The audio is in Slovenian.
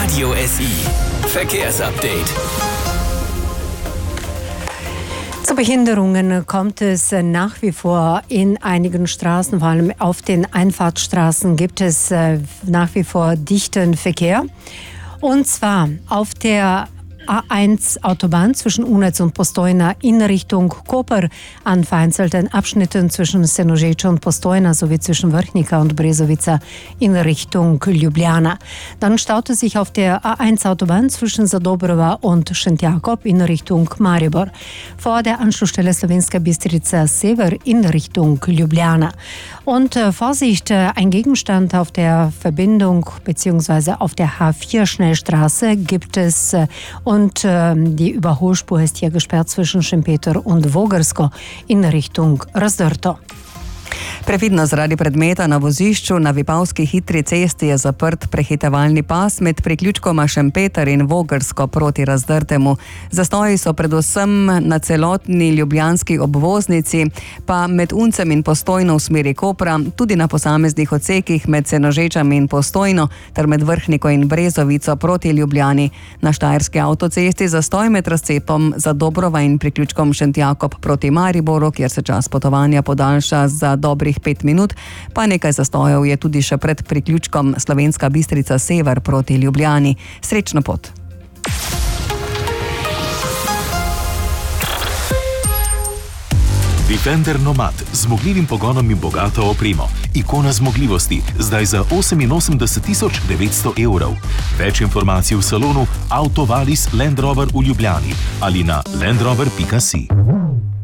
Radio SI Verkehrsupdate. Zu Behinderungen kommt es nach wie vor in einigen Straßen, vor allem auf den Einfahrtsstraßen gibt es nach wie vor dichten Verkehr. Und zwar auf der A1 Autobahn zwischen Unec und Postojna in Richtung Koper, an vereinzelten Abschnitten zwischen Senožeče und Postojna sowie zwischen Vrhnika und Brezovica in Richtung Ljubljana. Dann staute sich auf der A1 Autobahn zwischen Zadobrova und Šentjakov in Richtung Maribor. Vor der Anschlussstelle Slovenska Bistrica Sever in Richtung Ljubljana. Und Vorsicht, ein Gegenstand auf der Verbindung bzw. auf der H4 Schnellstraße gibt es und die Überholspur ist hier gesperrt zwischen Šempeter und Vogersko in Richtung Razdrto. Previdno zaradi predmeta na vozišču na Vipavski hitri cesti je zaprt prehitevalni pas med priključkoma Šempeter in Vogrsko proti Razdrtemu. Zastoji so predvsem na celotni ljubljanski obvoznici, pa med Uncem in Postojno v smeri Kopra, tudi na posameznih odsekih med Senožečami in Postojno ter med Vrhniko in Brezovico proti Ljubljani. Na Štajerski avtocesti zastoj med razcepom Zadobrova in priključkom Šentjakov proti Mariboru, kjer se čas potovanja podaljša za dobrih 5 minut, pa nekaj zastojev je tudi še pred priključkom Slovenska Bistrica Sever proti Ljubljani. Srečno pot! Defender Nomad z zmogljivim pogonom in bogato opremo. Ikona zmogljivosti, zdaj za 88.900 evrov. Več informacij v salonu Autovalis Land Rover v Ljubljani ali na landrover.si.